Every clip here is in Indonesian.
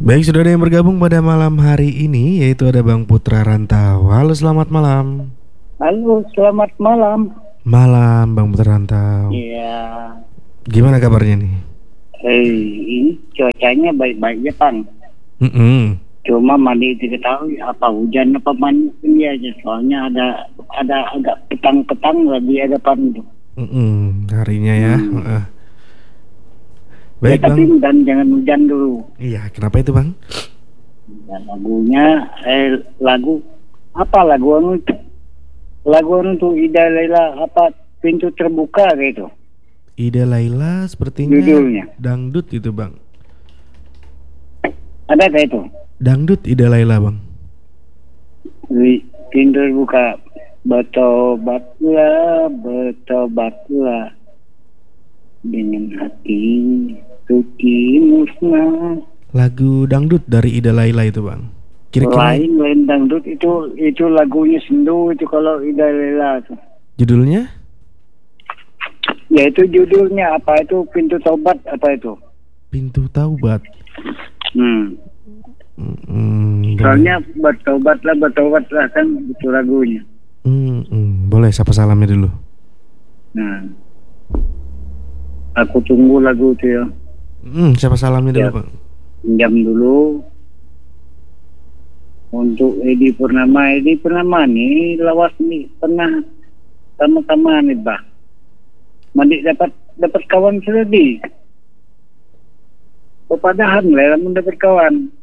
Baik, sudah ada yang bergabung pada malam hari ini, yaitu ada Bang Putra Rantau. Halo, selamat malam. Halo, selamat malam. Malam, Bang Putra Rantau. Iya. Gimana kabarnya nih? Ini cuacanya baik-baik ya, Bang. Cuma mandi diketahui apa hujan apa mandi ini aja. Soalnya ada agak petang-petang lagi ada pandu. Harinya ya. Ya, Baik, tapi Bang. dan jangan hujan dulu. Iya, kenapa itu, Bang? Dan lagunya lagu anu itu? Lagu anu tuh Ida Laila apa pintu terbuka gitu. Ida Laila sepertinya Judulnya. dangdut itu, Bang. Ada kayak itu? Dangdut Ida Laila, Bang. Pintu terbuka. Bertobatlah dengan hati suci musnah. Lagu dangdut dari Ida Laila itu, Bang. Kira-kira Lain dangdut itu lagunya sendu itu kalau Ida Lela tuh. judulnya? Ya itu judulnya apa itu pintu tobat apa itu? Pintu Taubat. Soalnya bertobatlah kan itu lagunya. Boleh sapa salamnya dulu. Nah, aku tunggu lagu itu ya. Siapa salamnya dulu, Ya. Bang? Pinjam dulu untuk Edi Purnama nih lawas nih pernah sama-sama nih bah. Mandi dapat kawan sedih. Kepadahan lah namun dapat kawan.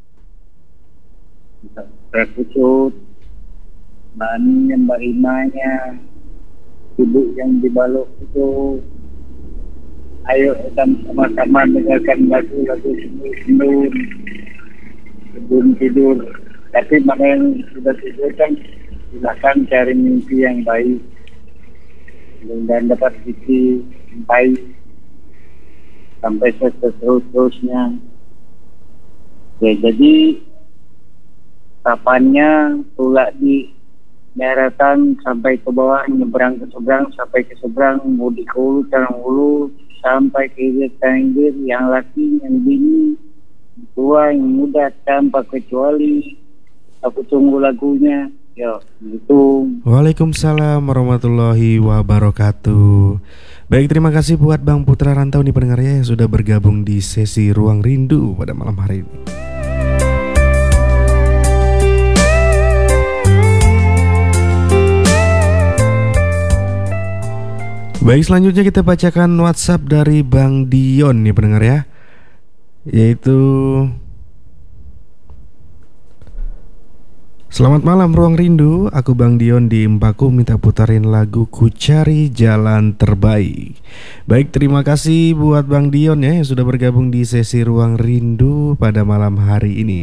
Terkusut bahannya Mbak Imanya ibu yang dibalok itu. Ayo kita sama-sama dengarkan lagu-lagu sendu sebelum tidur. Tapi mana yang sudah tidur kan silakan cari mimpi yang baik dan dapat visi yang baik sampai seterusnya. Ya, jadi kapannya tulak di daratan sampai ke bawah, nyebrang ke seberang, sampai ke seberang, mudik ke hulu, terang hulu, sampai ke hilir, yang laki, yang bini, tua, yang muda, tanpa kecuali. Aku tunggu lagunya. Yo, gitu. Waalaikumsalam warahmatullahi wabarakatuh. Baik, terima kasih buat Bang Putra Rantau nih pendengarnya yang sudah bergabung di sesi Ruang Rindu pada malam hari ini. Baik, selanjutnya kita bacakan WhatsApp dari Bang Dion nih pendengar ya. Yaitu selamat malam Ruang Rindu, aku Bang Dion di Empaku minta putarin lagu Ku Cari Jalan Terbaik. Baik, terima kasih buat Bang Dion ya yang sudah bergabung di sesi Ruang Rindu pada malam hari ini.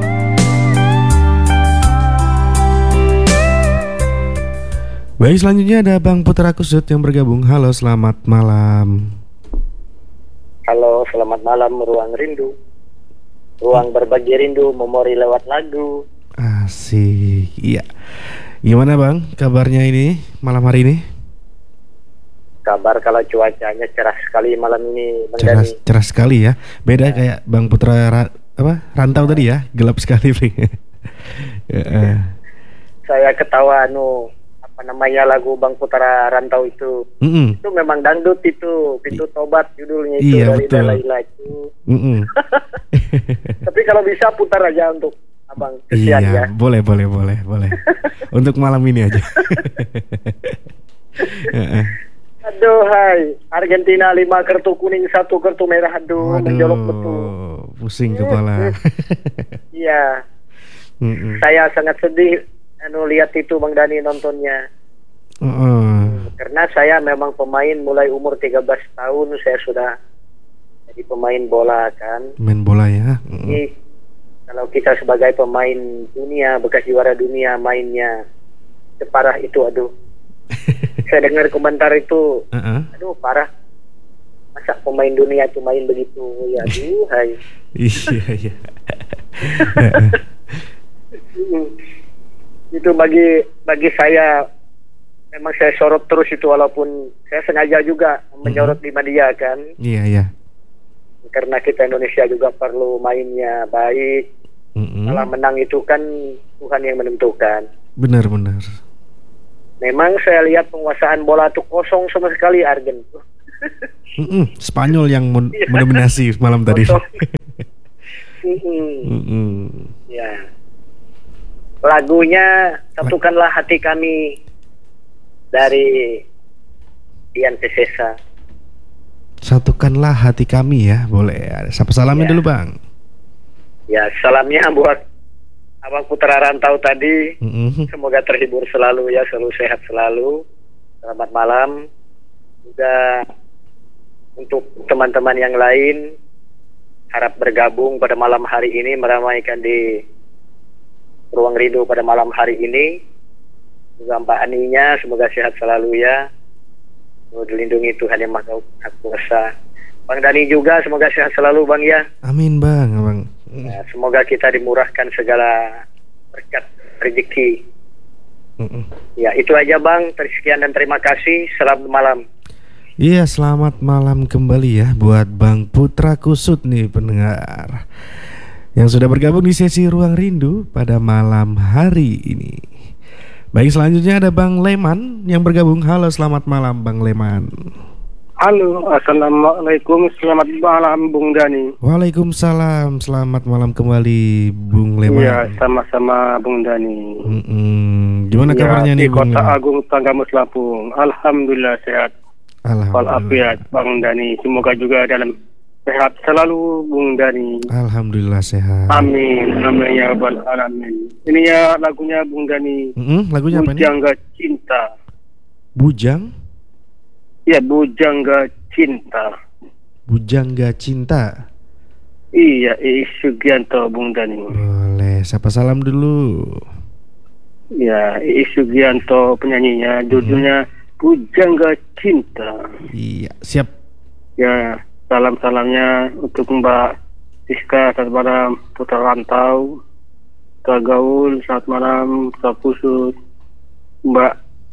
Baik, selanjutnya ada Bang Putra Kusut yang bergabung. Halo, selamat malam. Halo, selamat malam Ruang Rindu. Ruang berbagi rindu, memori lewat lagu. Asik, iya. Gimana Bang kabarnya ini malam hari ini? Kabar kalau cuacanya cerah sekali malam ini, Bang Cerah, Dani. cerah sekali ya. Beda kayak Bang Putra Rantau tadi ya, gelap sekali. Saya ketawa lagu Bang Putra Rantau itu. Itu memang dangdut itu, Pintu Tobat judulnya itu, iya, dari betul. Laila itu. Tapi kalau bisa putar aja untuk Abang, kesian Iya, ya. boleh. Untuk malam ini aja. Aduh, hai. Argentina 5 kartu kuning, 1 kartu merah. Aduh, menjolok betul. Pusing kepala. Iya. Saya sangat sedih lihat itu Bang Dani nontonnya. Karena saya memang pemain mulai umur 13 tahun saya sudah jadi pemain bola kan. Main bola ya. Jadi kalau kita sebagai pemain dunia, bekas juara dunia mainnya separah itu, aduh. Saya dengar komentar itu, aduh parah. Masa pemain dunia itu main begitu? Ya aduh, hai. Iya. Itu bagi saya memang saya sorot terus itu, walaupun saya sengaja juga menyorot di media kan. Iya. karena kita Indonesia juga perlu mainnya baik. Kalau menang itu kan Tuhan yang menentukan. Benar-benar. Memang saya lihat penguasaan bola itu kosong sama sekali Argen. Spanyol yang mendominasi malam tadi. Ya. Lagunya Satukanlah Hati Kami dari Dian Piscesa. Satukanlah hati kami ya, boleh. Sapa salamnya dulu Bang. Ya, salamnya buat Abang Putra Rantau tadi. Semoga terhibur selalu ya, selalu sehat selalu. Selamat malam. Juga untuk teman-teman yang lain, harap bergabung pada malam hari ini, meramaikan di Ruang Rindu pada malam hari ini. Juga Mbak Aninya, semoga sehat selalu ya. Semoga dilindungi Tuhan Yang Maha Kuasa. Bang Dani juga semoga sehat selalu Bang ya. Amin Bang. Ya, semoga kita dimurahkan segala berkat rezeki. Ya itu aja Bang. Sekian dan terima kasih. Selamat malam. Iya, selamat malam kembali ya buat Bang Putra Kusut nih pendengar yang sudah bergabung di sesi Ruang Rindu pada malam hari ini. Baik, selanjutnya ada Bang Leman yang bergabung. Halo, selamat malam Bang Leman. Halo, assalamualaikum, selamat malam Bung Dani. Waalaikumsalam, selamat malam kembali Bung Leman. Iya, sama-sama Bung Dani. Gimana kabarnya nih Bung Kota Leman? Agung Tanggamus Lampung, alhamdulillah sehat. Walafiat Bang Dani, semoga juga dalam sehat selalu Bung Dani. Alhamdulillah sehat. Amin, amin ya rabbal alamin. Ini ya lagunya Bung Dani. Lagunya apa nih? Bujangga Cinta. Bujang? Ya, Bujangga Cinta. Bujangga Cinta. Iya, Iis Sugianto Bung Dani. Boleh, sapa salam dulu. Ya, Iis Sugianto penyanyinya, judulnya Bujangga Cinta. Iya, siap. Ya, salam-salamnya untuk Mbak Siska, selamat malam. Putra Rantau, Putra Gaul, selamat malam. Putra Pusut, Mbak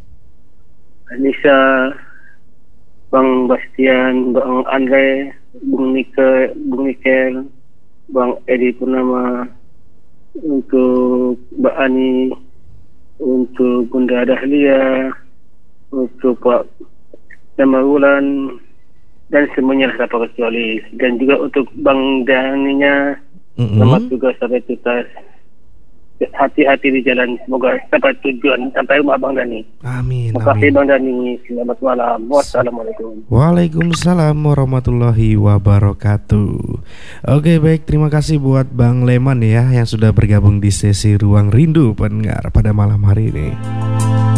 Anissa, Bang Bastian, Bang Andre, Bung Nikel, Bang Edi Purnama, untuk Mbak Ani, untuk Bunda Dahlia, untuk Pak Damarulan, dan semuanya tanpa kecuali, dan juga untuk Bang Daninya, selamat juga sampai tuntas. Hati-hati di jalan, semoga sampai tujuan, sampai rumah Bang Dani. Amin. Terima kasih Bang Dani, selamat malam. Wassalamualaikum. Waalaikumsalam warahmatullahi wabarakatuh. Oke, baik, terima kasih buat Bang Leman ya yang sudah bergabung di sesi Ruang Rindu pendengar pada malam hari ini.